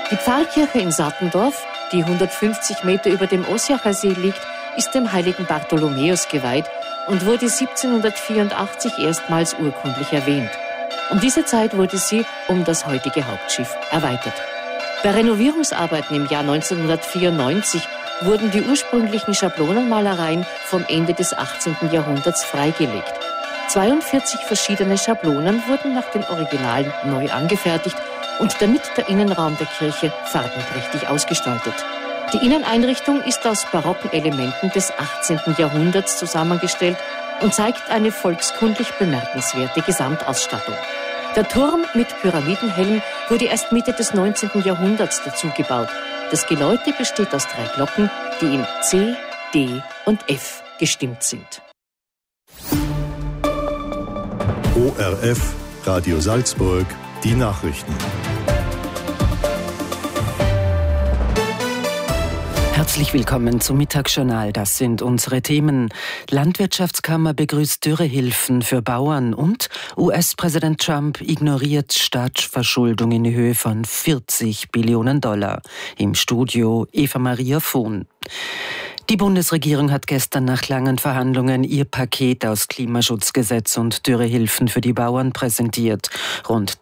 Die Pfarrkirche in Sattendorf, die 150 Meter über dem Osjacher See liegt, ist dem heiligen Bartholomäus geweiht und wurde 1784 erstmals urkundlich erwähnt. Um diese Zeit wurde sie um das heutige Hauptschiff erweitert. Bei Renovierungsarbeiten im Jahr 1994 wurden die ursprünglichen Schablonenmalereien vom Ende des 18. Jahrhunderts freigelegt. 42 verschiedene Schablonen wurden nach den Originalen neu angefertigt und damit der Innenraum der Kirche farbenprächtig ausgestaltet. Die Inneneinrichtung ist aus barocken Elementen des 18. Jahrhunderts zusammengestellt und zeigt eine volkskundlich bemerkenswerte Gesamtausstattung. Der Turm mit Pyramidenhelm wurde erst Mitte des 19. Jahrhunderts dazu gebaut. Das Geläute besteht aus 3 Glocken, die in C, D und F gestimmt sind. ORF, Radio Salzburg, die Nachrichten. Herzlich willkommen zum Mittagsjournal. Das sind unsere Themen. Landwirtschaftskammer begrüßt Dürrehilfen für Bauern und US-Präsident Trump ignoriert Staatsverschuldung in Höhe von $40 Billionen. Im Studio Eva Maria Vohn. Die Bundesregierung hat gestern nach langen Verhandlungen ihr Paket aus Klimaschutzgesetz und Dürrehilfen für die Bauern präsentiert. Rund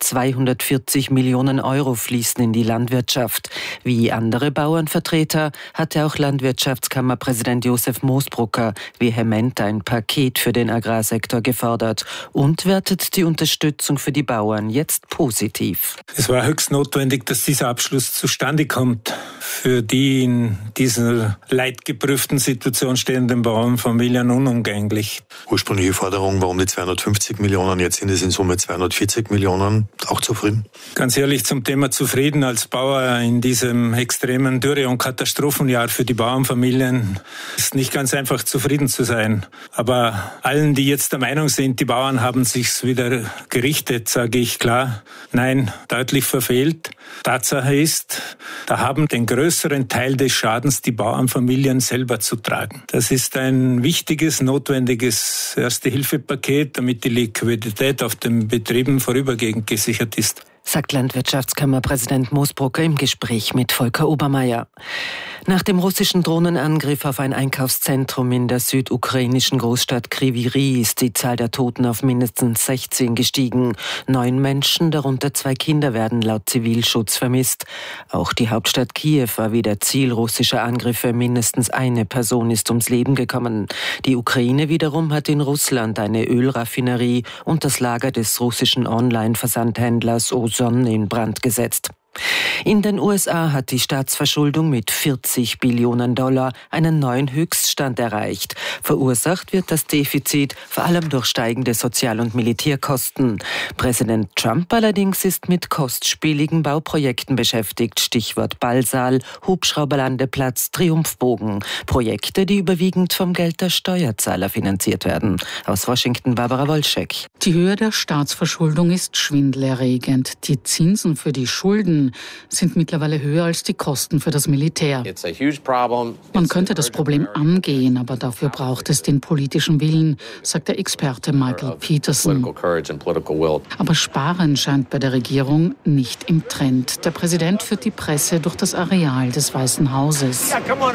240 Millionen Euro fließen in die Landwirtschaft. Wie andere Bauernvertreter hatte auch Landwirtschaftskammerpräsident Josef Moosbrucker vehement ein Paket für den Agrarsektor gefordert und wertet die Unterstützung für die Bauern jetzt positiv. Es war höchst notwendig, dass dieser Abschluss zustande kommt. Für die in dieser leidgeprüften Situation stehenden Bauernfamilien unumgänglich. Ursprüngliche Forderung war um die 250 Millionen, jetzt sind es in Summe 240 Millionen. Auch zufrieden? Ganz ehrlich, zum Thema zufrieden als Bauer in diesem extremen Dürre- und Katastrophenjahr für die Bauernfamilien ist nicht ganz einfach zufrieden zu sein. Aber allen, die jetzt der Meinung sind, die Bauern haben sich's wieder gerichtet, sage ich klar, nein, deutlich verfehlt. Tatsache ist, da haben den größeren Teil des Schadens die Bauernfamilien selber zu tragen. Das ist ein wichtiges, notwendiges Erste-Hilfe-Paket, damit die Liquidität auf den Betrieben vorübergehend gesichert ist, sagt Landwirtschaftskammerpräsident Moosbrucker im Gespräch mit Volker Obermeier. Nach dem russischen Drohnenangriff auf ein Einkaufszentrum in der südukrainischen Großstadt Kryvyi Rih ist die Zahl der Toten auf mindestens 16 gestiegen. 9 Menschen, darunter 2 Kinder, werden laut Zivilschutz vermisst. Auch die Hauptstadt Kiew war wieder Ziel russischer Angriffe. Mindestens eine Person ist ums Leben gekommen. Die Ukraine wiederum hat in Russland eine Ölraffinerie und das Lager des russischen Online-Versandhändlers Ozon in Brand gesetzt. In den USA hat die Staatsverschuldung mit $40 Billionen einen neuen Höchststand erreicht. Verursacht wird das Defizit vor allem durch steigende Sozial- und Militärkosten. Präsident Trump allerdings ist mit kostspieligen Bauprojekten beschäftigt. Stichwort Ballsaal, Hubschrauberlandeplatz, Triumphbogen. Projekte, die überwiegend vom Geld der Steuerzahler finanziert werden. Aus Washington Barbara Wolschek. Die Höhe der Staatsverschuldung ist schwindelerregend. Die Zinsen für die Schulden sind mittlerweile höher als die Kosten für das Militär. Man könnte das Problem angehen, aber dafür braucht es den politischen Willen, sagt der Experte Michael Peterson. Aber Sparen scheint bei der Regierung nicht im Trend. Der Präsident führt die Presse durch das Areal des Weißen Hauses.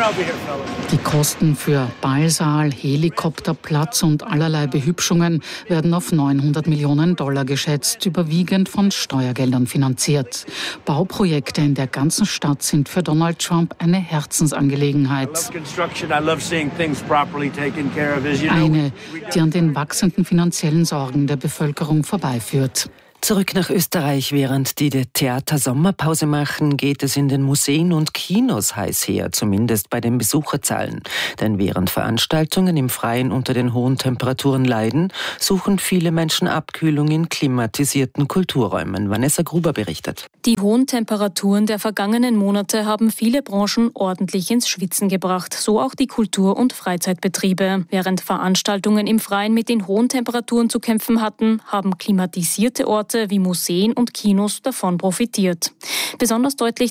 Die Kosten für Ballsaal, Helikopterplatz und allerlei Behübschungen werden auf $900 Millionen geschätzt, überwiegend von Steuergeldern finanziert. Bauprojekte in der ganzen Stadt sind für Donald Trump eine Herzensangelegenheit. Eine, die an den wachsenden finanziellen Sorgen der Bevölkerung vorbeiführt. Zurück nach Österreich. Während die Theater Sommerpause machen, geht es in den Museen und Kinos heiß her, zumindest bei den Besucherzahlen. Denn während Veranstaltungen im Freien unter den hohen Temperaturen leiden, suchen viele Menschen Abkühlung in klimatisierten Kulturräumen. Vanessa Gruber berichtet. Die hohen Temperaturen der vergangenen Monate haben viele Branchen ordentlich ins Schwitzen gebracht, so auch die Kultur- und Freizeitbetriebe. Während Veranstaltungen im Freien mit den hohen Temperaturen zu kämpfen hatten, haben klimatisierte Orte wie Museen und Kinos davon profitiert. Besonders deutlich